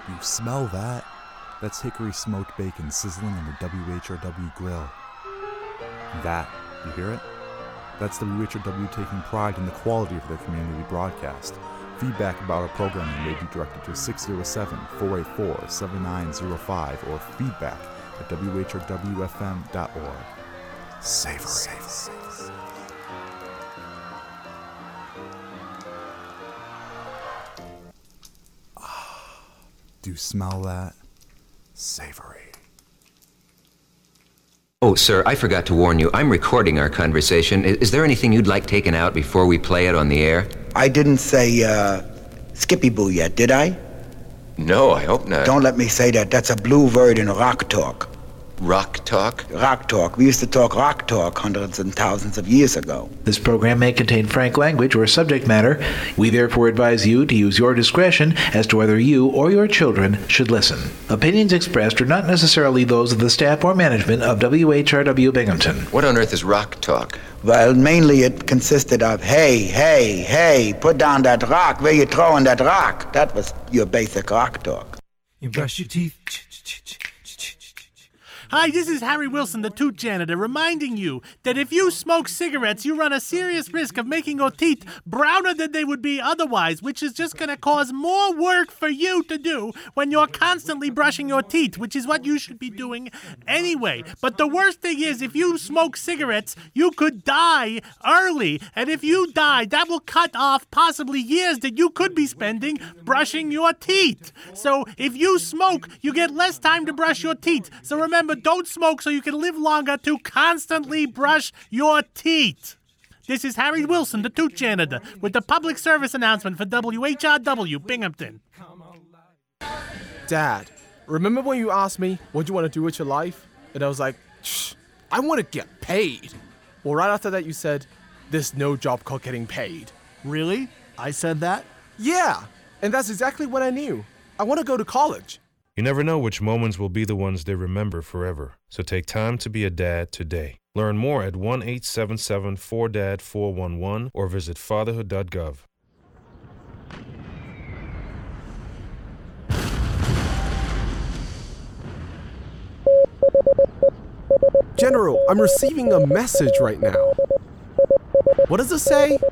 You smell that? That's hickory smoked bacon sizzling on the WHRW grill. That, you hear it? That's WHRW taking pride in the quality of their community broadcast. Feedback about our programming may be directed to 607-484-7905 or feedback at whrwfm.org. Savory. Do you smell that? Savory. Oh, sir, I forgot to warn you. I'm recording our conversation. Is there anything you'd like taken out before we play it on the air? I didn't say, Skippy Boo yet, did I? No, I hope not. Don't let me say that. That's a blue word in rock talk. Rock talk? Rock talk. We used to talk rock talk hundreds and thousands of years ago. This program may contain frank language or subject matter. We therefore advise you to use your discretion as to whether you or your children should listen. Opinions expressed are not necessarily those of the staff or management of WHRW Binghamton. What on earth is rock talk? Well, mainly it consisted of, hey, put down that rock. Where you throwing that rock? That was your basic rock talk. You brush your teeth. Hi, this is Harry Wilson, the Toot Janitor, reminding you that if you smoke cigarettes, you run a serious risk of making your teeth browner than they would be otherwise, which is just going to cause more work for you to do when you're constantly brushing your teeth, which is what you should be doing anyway. But the worst thing is, if you smoke cigarettes, you could die early. And if you die, that will cut off possibly years that you could be spending brushing your teeth. So if you smoke, you get less time to brush your teeth. So remember, don't smoke so you can live longer to constantly brush your teeth. This is Harry Wilson, the Toot Janitor, with the public service announcement for WHRW Binghamton. Dad, remember when you asked me what you want to do with your life? And I was like, I want to get paid. Well, right after that you said, there's no job called getting paid. Really? I said that? Yeah, and that's exactly what I knew. I want to go to college. You never know which moments will be the ones they remember forever. So take time to be a dad today. Learn more at 1-877-4DAD-411 or visit fatherhood.gov. General, I'm receiving a message right now. What does it say?